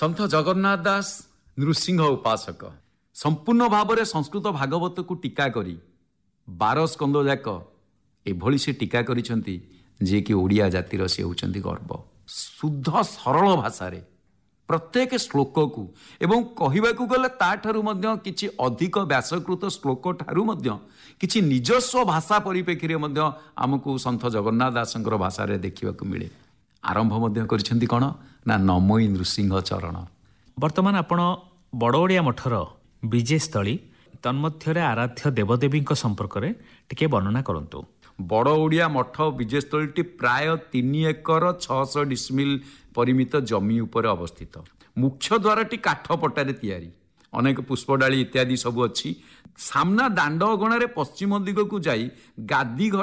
ସନ୍ଥ ଜଗନ୍ନାଥ ଦାସ ନୃସିଂହ ଉପାସକ ସମ୍ପୂର୍ଣ୍ଣ ଭାବରେ ସଂସ୍କୃତ ଭାଗବତକୁ ଟୀକା କରି 12 ସ୍କନ୍ଧ ଯାକ ଏଭଳି ସେ ଟୀକା କରିଛନ୍ତି ଯିଏକି ଓଡ଼ିଆ ଜାତିର ସେ ହେଉଛନ୍ତି ଗର୍ବ। ଶୁଦ୍ଧ ସରଳ ଭାଷାରେ ପ୍ରତ୍ୟେକ ଶ୍ଲୋକକୁ ଏବଂ କହିବାକୁ ଗଲେ ତାଠାରୁ ମଧ୍ୟ କିଛି ଅଧିକ ବ୍ୟାସକୃତ ଶ୍ଲୋକ ଠାରୁ ମଧ୍ୟ କିଛି ନିଜସ୍ୱ ଭାଷା ପରିପ୍ରେକ୍ଷୀରେ ମଧ୍ୟ ଆମକୁ ସନ୍ଥ ଜଗନ୍ନାଥ ଦାସଙ୍କର ଭାଷାରେ ଦେଖିବାକୁ ମିଳେ। ଆରମ୍ଭ ମଧ୍ୟ କରିଛନ୍ତି କ'ଣ ନା ନମୋଇ ନୃସିଂହ ଚରଣ। ବର୍ତ୍ତମାନ ଆପଣ ବଡ଼ ଓଡ଼ିଆ ମଠର ବିଜେସ୍ଥଳୀ ତନ୍ମଧ୍ୟରେ ଆରାଧ୍ୟ ଦେବଦେବୀଙ୍କ ସମ୍ପର୍କରେ ଟିକେ ବର୍ଣ୍ଣନା କରନ୍ତୁ। ବଡ଼ ଓଡ଼ିଆ ମଠ ବିଜୟସ୍ଥଳୀଟି ପ୍ରାୟ 3 ଏକର 600 ଡିସିମିଲ୍ ପରିମିତ ଜମି ଉପରେ ଅବସ୍ଥିତ। ମୁଖ୍ୟ ଦ୍ୱାରଟି କାଠ ପଟାରେ ତିଆରି, ଅନେକ ପୁଷ୍ପଡାଳି ଇତ୍ୟାଦି ସବୁ ଅଛି। ସାମ୍ନା ଦାଣ୍ଡ ଅଗଣାରେ ପଶ୍ଚିମ ଦିଗକୁ ଯାଇ ଗାଦି